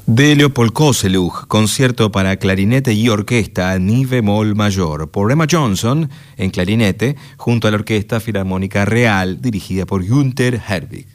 De Leopold Koselleck, concierto para clarinete y orquesta mi bemol mayor, por Emma Johnson en clarinete, junto a la Orquesta Filarmónica Real, dirigida por Günther Herwig.